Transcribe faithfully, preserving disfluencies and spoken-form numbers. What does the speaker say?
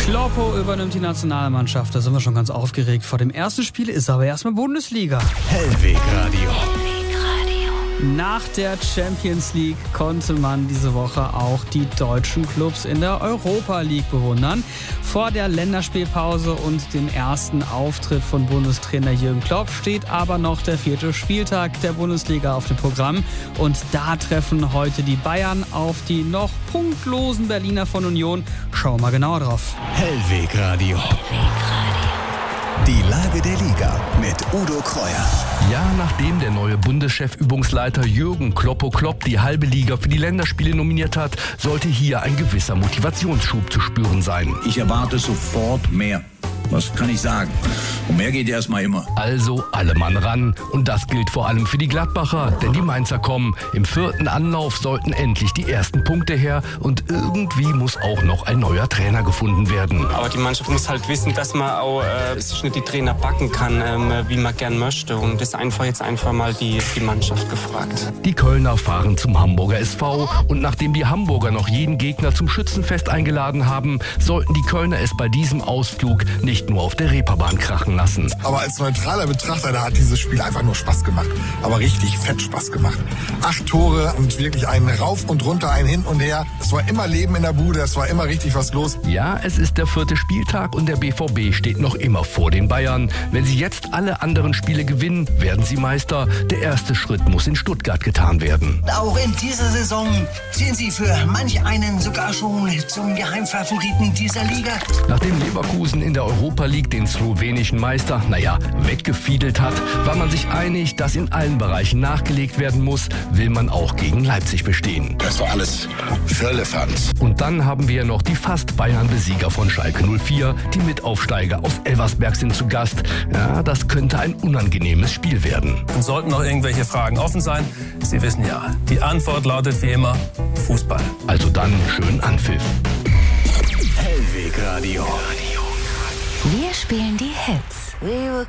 Kloppo übernimmt die Nationalmannschaft. Da sind wir schon ganz aufgeregt. Vor dem ersten Spiel ist aber erstmal Bundesliga. Hellwegradio. Nach der Champions League konnte man diese Woche auch die deutschen Clubs in der Europa League bewundern. Vor der Länderspielpause und dem ersten Auftritt von Bundestrainer Jürgen Klopp steht aber noch der vierte Spieltag der Bundesliga auf dem Programm. Und da treffen heute die Bayern auf die noch punktlosen Berliner von Union. Schauen wir mal genauer drauf. Hellwegradio. Die Lage der Liga mit Udo Kreuer. Ja, nachdem der neue Bundeschef-Übungsleiter Jürgen Kloppo Klopp die halbe Liga für die Länderspiele nominiert hat, sollte hier ein gewisser Motivationsschub zu spüren sein. Ich erwarte sofort mehr. Was kann ich sagen? Und mehr geht erstmal immer. Also alle Mann ran. Und das gilt vor allem für die Gladbacher, denn die Mainzer kommen. Im vierten Anlauf sollten endlich die ersten Punkte her und irgendwie muss auch noch ein neuer Trainer gefunden werden. Aber die Mannschaft muss halt wissen, dass man auch äh, sich nicht die Trainer backen kann, ähm, wie man gern möchte. Und das ist einfach jetzt einfach mal die, die Mannschaft gefragt. Die Kölner fahren zum Hamburger S V und nachdem die Hamburger noch jeden Gegner zum Schützenfest eingeladen haben, sollten die Kölner es bei diesem Ausflug nicht nur auf der Reeperbahn krachen lassen. Aber als neutraler Betrachter, da hat dieses Spiel einfach nur Spaß gemacht. Aber richtig fett Spaß gemacht. Acht Tore und wirklich ein Rauf und Runter, ein Hin und Her. Es war immer Leben in der Bude, es war immer richtig was los. Ja, es ist der vierte Spieltag und der B V B steht noch immer vor den Bayern. Wenn sie jetzt alle anderen Spiele gewinnen, werden sie Meister. Der erste Schritt muss in Stuttgart getan werden. Auch in dieser Saison sind sie für manch einen sogar schon zum Geheimfavoriten dieser Liga. Nachdem Leverkusen in der Europa League den slowenischen Meister, naja, weggefiedelt hat, war man sich einig, dass in allen Bereichen nachgelegt werden muss, will man auch gegen Leipzig bestehen. Das war alles Firlefanz. Und dann haben wir noch die fast Bayern-Besieger von Schalke null vier. Die Mitaufsteiger aus Elversberg sind zu Gast. Ja, das könnte ein unangenehmes Spiel werden. Und sollten noch irgendwelche Fragen offen sein, Sie wissen ja, die Antwort lautet wie immer Fußball. Also dann schön Anpfiff. Hellwegradio. Wir spielen die Hits. We were